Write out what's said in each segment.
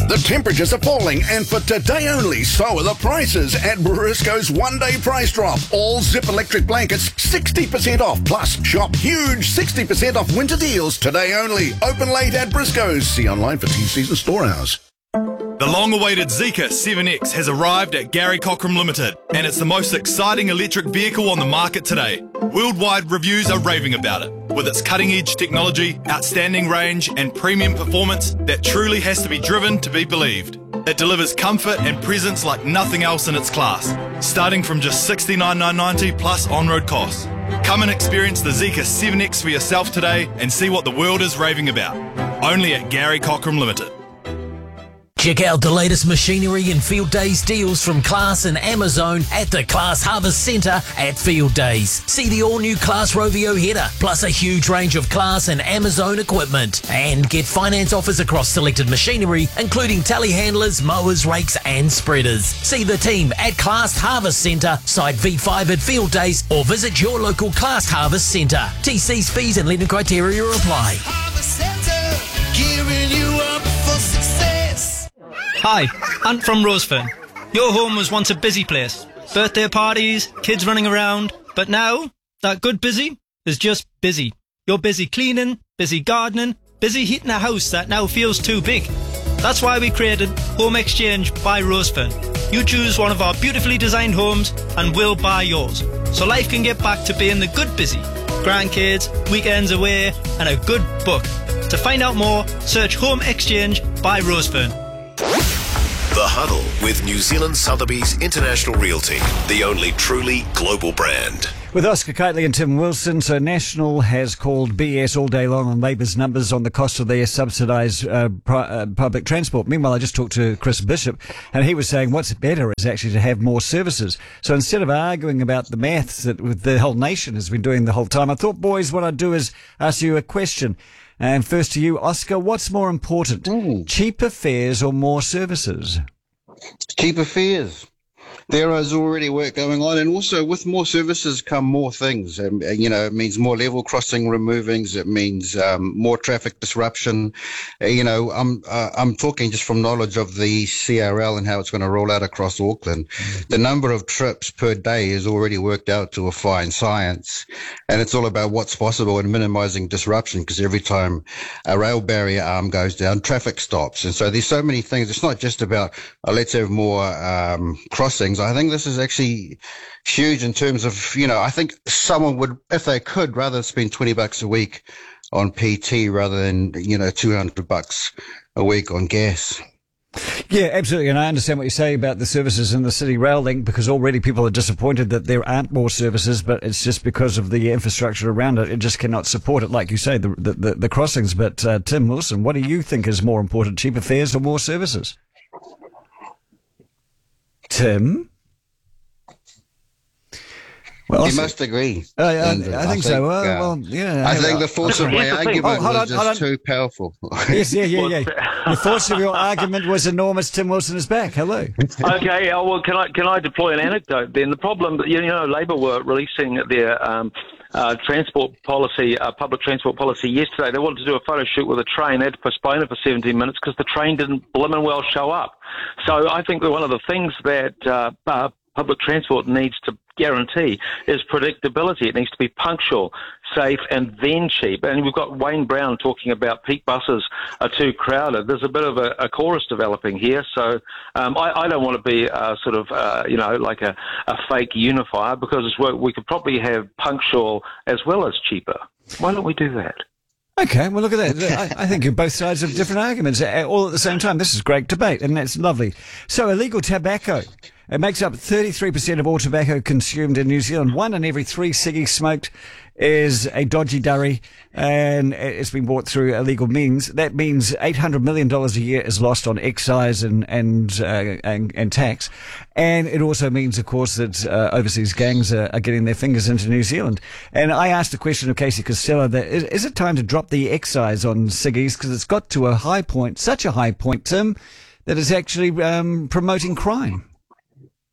The temperatures are falling, and for today only, so are the prices at Briscoe's one-day price drop. All Zip electric blankets 60% off, plus shop huge 60% off winter deals today only. Open late at Briscoe's. See online for TCs and store hours. The long-awaited Zeekr 7X has arrived at Gary Cochrane Limited, and it's the most exciting electric vehicle on the market today. Worldwide reviews are raving about it, with its cutting-edge technology, outstanding range and premium performance that truly has to be driven to be believed. It delivers comfort and presence like nothing else in its class, starting from just $69,990 plus on-road costs. Come and experience the Zeekr 7X for yourself today and see what the world is raving about. Only at Gary Cochrane Limited. Check out the latest machinery and Field Days deals from Class and Amazon at the Class Harvest Centre at Field Days. See the all-new Class Rovio header, plus a huge range of Class and Amazon equipment. And get finance offers across selected machinery, including telehandlers, mowers, rakes and spreaders. See the team at Class Harvest Centre, site V5 at Field Days, or visit your local Class Harvest Centre. TC's fees and lending criteria apply. Harvest Centre, gearing you up for success. Hi, Ant from Rosefern. Your home was once a busy place. Birthday parties, kids running around. But now, that good busy is just busy. You're busy cleaning, busy gardening, busy heating a house that now feels too big. That's why we created Home Exchange by Rosefern. You choose one of our beautifully designed homes and we'll buy yours. So life can get back to being the good busy. Grandkids, weekends away, and a good book. To find out more, search Home Exchange by Rosefern. The Huddle with New Zealand Sotheby's International Realty, the only truly global brand. With Oscar Kitely and Tim Wilson, so National has called BS all day long on Labour's numbers on the cost of their subsidised public transport. Meanwhile, I just talked to Chris Bishop, and he was saying what's better is actually to have more services. So instead of arguing about the maths that the whole nation has been doing the whole time, I thought, boys, what I'd do is ask you a question. And first to you, Oscar, what's more important, cheaper fares or more services? Cheaper fares. There is already work going on, and also with more services come more things. It means more level crossing removings. It means more traffic disruption. I'm talking just from knowledge of the CRL and how it's going to roll out across Auckland. The number of trips per day is already worked out to a fine science, and it's all about what's possible and minimising disruption, because every time a rail barrier arm goes down, traffic stops. And so there's so many things. It's not just about let's have more crossings. I think this is actually huge in terms of, I think someone would, if they could, rather spend $20 a week on PT rather than, $200 a week on gas. Yeah, absolutely. And I understand what you say about the services in the City Rail Link, because already people are disappointed that there aren't more services, but it's just because of the infrastructure around it. It just cannot support it, like you say, the crossings. But Tim Wilson, what do you think is more important, cheaper fares or more services? Tim? Well, you must agree. I think so. I think the force of my argument was just too powerful. Yes, yeah. The force of your argument was enormous. Tim Wilson is back. Hello. Okay. Well, can I deploy an anecdote then? The problem, Labor were releasing their transport policy, public transport policy yesterday. They wanted to do a photo shoot with a train. They had to postpone it for 17 minutes because the train didn't blimmin' well show up. So I think that one of the things that public transport needs to guarantee is predictability. It needs to be punctual, safe, and then cheap. And we've got Wayne Brown talking about peak buses are too crowded. There's a bit of a chorus developing here. So I don't want to be like a fake unifier, because we could probably have punctual as well as cheaper. Why don't we do that? Okay, well, look at that. I think you're both sides of different arguments all at the same time. This is great debate, and that's lovely. So illegal tobacco. It makes up 33% of all tobacco consumed in New Zealand. 1 in every 3 ciggies smoked is a dodgy durry, and it's been bought through illegal means. That means $800 million a year is lost on excise and tax. And it also means, of course, that overseas gangs are getting their fingers into New Zealand. And I asked the question of Casey Costello, that is it time to drop the excise on ciggies, because it's got to a high point, such a high point, Tim, that it's actually promoting crime?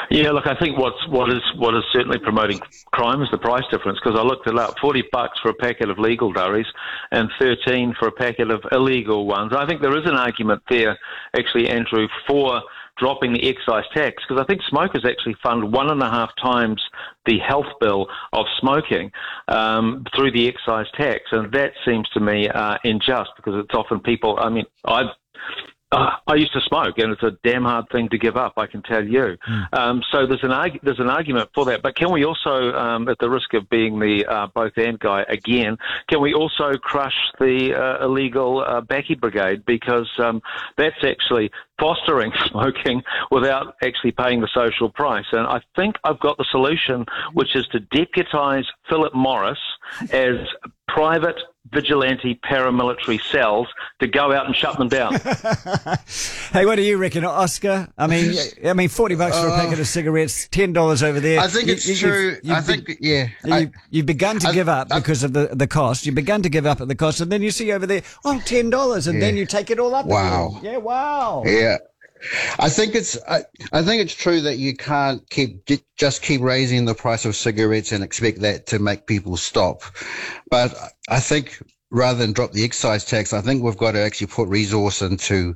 Yeah, look, I think what is certainly promoting crime is the price difference, because I looked it up, $40 for a packet of legal durries and $13 for a packet of illegal ones. I think there is an argument there, actually, Andrew, for dropping the excise tax, because I think smokers actually fund 1.5 times the health bill of smoking through the excise tax, and that seems to me unjust, because it's often people. I mean, I used to smoke, and it's a damn hard thing to give up, I can tell you. So there's an argument for that. But can we also, at the risk of being the both and guy again, can we also crush the illegal Baccy Brigade, because that's actually fostering smoking without actually paying the social price? And I think I've got the solution, which is to deputise Philip Morris as private vigilante paramilitary cells to go out and shut them down. Hey, what do you reckon, Oscar? I mean, $40 for a packet of cigarettes, $10 over there. I think it's true. You've begun to give up because of the cost. You've begun to give up at the cost, and then you see over there, $10, and then you take it all up. Wow. Again. Yeah, wow. Yeah. I think it's true that you can't just keep raising the price of cigarettes and expect that to make people stop. But I think rather than drop the excise tax, I think we've got to actually put resource into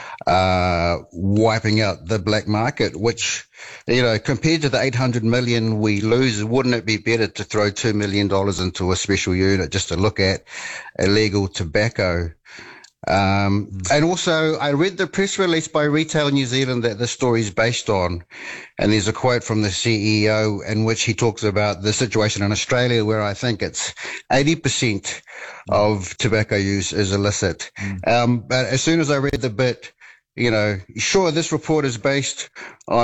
wiping out the black market, which, compared to the 800 million we lose, wouldn't it be better to throw $2 million into a special unit just to look at illegal tobacco? And also, I read the press release by Retail New Zealand that this story is based on, and there's a quote from the CEO in which he talks about the situation in Australia, where I think it's 80% of tobacco use is illicit. But as soon as I read the bit, sure, this report is based on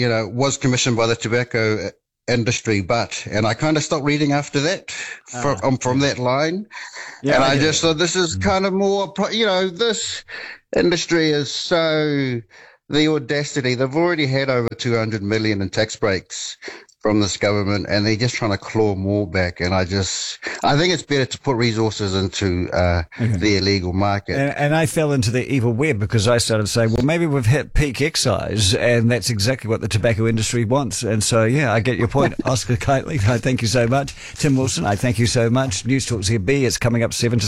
was commissioned by the tobacco industry, and I kind of stopped reading after that from that line. Yeah, and I just thought this is kind of more, this industry is so, the audacity, they've already had over 200 million in tax breaks from this government, and they're just trying to claw more back. And I think it's better to put resources into the illegal market. And I fell into the evil web, because I started saying, well, maybe we've hit peak excise, and that's exactly what the tobacco industry wants. And so, yeah, I get your point. Oscar Kitely, I thank you so much. Tim Wilson, I thank you so much. News Talk ZB, it's coming up 7 to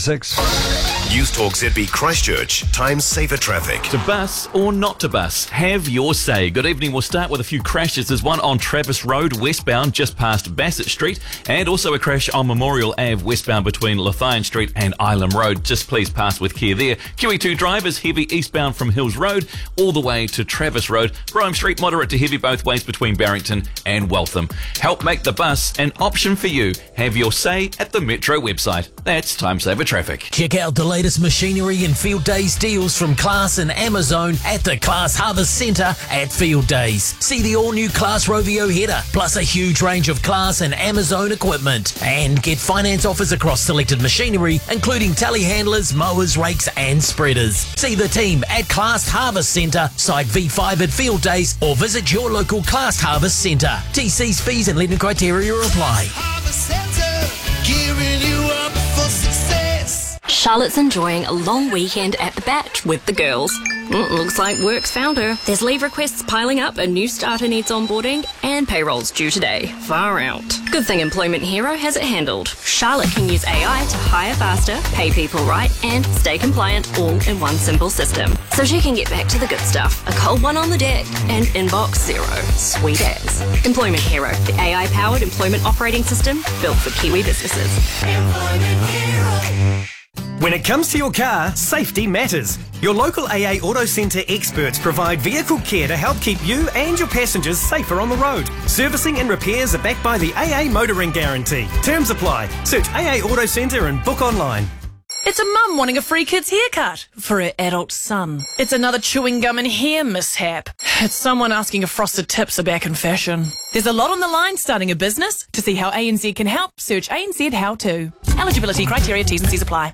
6. News Talk ZB Christchurch, time saver traffic. To bus or not to bus, have your say. Good evening. We'll start with a few crashes. There's one on Travis Road westbound just past Bassett Street, and also a crash on Memorial Ave westbound between Lothian Street and Island Road. Just please pass with care there. QE2 drivers heavy eastbound from Hills Road all the way to Travis Road. Brougham Street moderate to heavy both ways between Barrington and Waltham. Help make the bus an option for you. Have your say at the Metro website. That's time saver traffic. Check out the latest machinery and field days deals from Class and Amazon at the Class Harvest Centre at Field Days. See the all-new Class Rovio header, plus a huge range of Class and Amazon equipment. And get finance offers across selected machinery, including telehandlers, mowers, rakes and spreaders. See the team at Class Harvest Centre, Site V5 at Field Days, or visit your local Class Harvest Centre. TC's fees and lending criteria apply. Harvest Centre, gearing you up for success. Charlotte's enjoying a long weekend at the Batch with the girls. Looks like work's found her. There's leave requests piling up, a new starter needs onboarding, and payroll's due today. Far out. Good thing Employment Hero has it handled. Charlotte can use AI to hire faster, pay people right, and stay compliant all in one simple system. So she can get back to the good stuff. A cold one on the deck and inbox zero. Sweet as. Employment Hero, the AI-powered employment operating system built for Kiwi businesses. Employment Hero. When it comes to your car, safety matters. Your local AA Auto Centre experts provide vehicle care to help keep you and your passengers safer on the road. Servicing and repairs are backed by the AA Motoring Guarantee. Terms apply. Search AA Auto Centre and book online. It's a mum wanting a free kid's haircut for her adult son. It's another chewing gum and hair mishap. It's someone asking if frosted tips are back in fashion. There's a lot on the line starting a business. To see how ANZ can help, search ANZ How To. Eligibility criteria, T's and C's apply.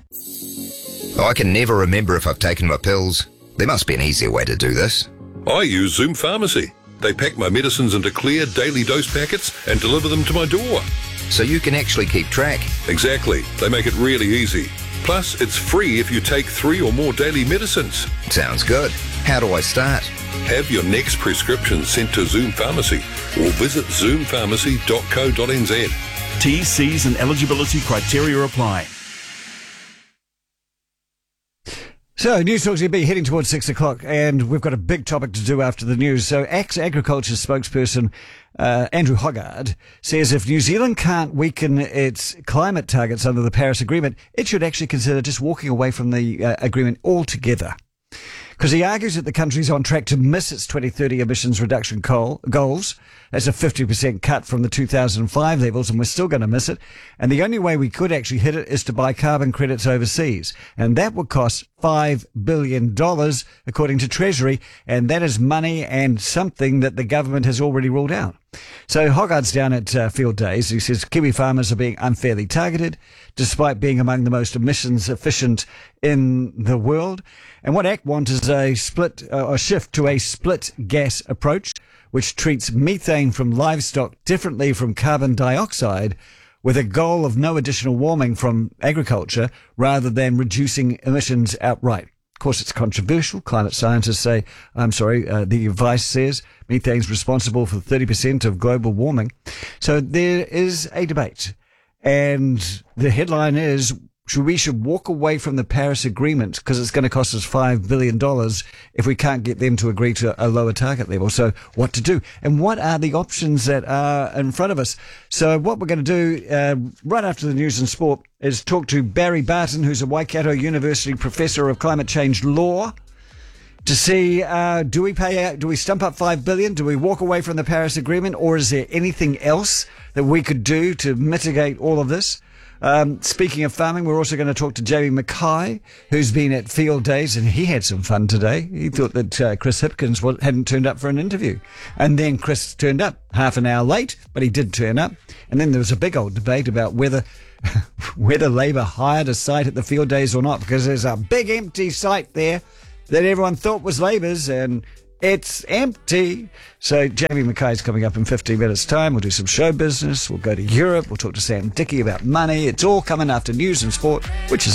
I can never remember if I've taken my pills. There must be an easier way to do this. I use Zoom Pharmacy. They pack my medicines into clear daily dose packets and deliver them to my door. So you can actually keep track? Exactly. They make it really easy. Plus, it's free if you take 3 or more daily medicines. Sounds good. How do I start? Have your next prescription sent to Zoom Pharmacy or visit zoompharmacy.co.nz. T's, C's and eligibility criteria apply. So, News Talks will be heading towards 6 o'clock, and we've got a big topic to do after the news. So, Agriculture spokesperson Andrew Hoggard says if New Zealand can't weaken its climate targets under the Paris Agreement, it should actually consider just walking away from the agreement altogether. Because he argues that the country's on track to miss its 2030 emissions reduction goals. That's a 50% cut from the 2005 levels, and we're still going to miss it. And the only way we could actually hit it is to buy carbon credits overseas. And that would cost $5 billion, according to Treasury. And that is money and something that the government has already ruled out. So Hoggard's down at Field Days. He says Kiwi farmers are being unfairly targeted, despite being among the most emissions efficient in the world. And what ACT want is a shift to a split gas approach, which treats methane from livestock differently from carbon dioxide, with a goal of no additional warming from agriculture rather than reducing emissions outright. Of course, it's controversial. Climate scientists say, the advice says methane's responsible for 30% of global warming. So there is a debate. And the headline is, we should walk away from the Paris Agreement because it's going to cost us $5 billion if we can't get them to agree to a lower target level. So what to do? And what are the options that are in front of us? So what we're going to do right after the news and sport is talk to Barry Barton, who's a Waikato University professor of climate change law, to see do we stump up $5 billion? Do we walk away from the Paris Agreement? Or is there anything else that we could do to mitigate all of this? Speaking of farming, we're also going to talk to Jamie Mackay, who's been at Field Days, and he had some fun today. He thought that Chris Hipkins hadn't turned up for an interview. And then Chris turned up half an hour late, but he did turn up. And then there was a big old debate about whether Labour hired a site at the Field Days or not, because there's a big empty site there that everyone thought was Labour's, and it's empty. So Jamie Mackay's coming up in 15 minutes' time. We'll do some show business. We'll go to Europe. We'll talk to Sam Dickey about money. It's all coming after news and sport, which is